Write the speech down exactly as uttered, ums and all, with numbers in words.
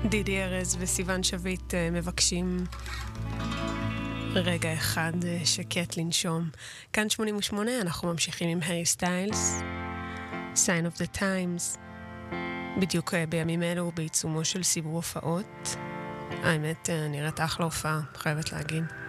דידי ארז וסיוון שביט מבקשים רגע אחד שקט לנשום. כאן שמונים ושמונה, אנחנו ממשיכים עם הרי סטיילס, Sign of the Times. בדיוק בימים אלו בעיצומו של סיבוב הופעות. האמת, נראית אחלה הופעה, חייבת להגיד.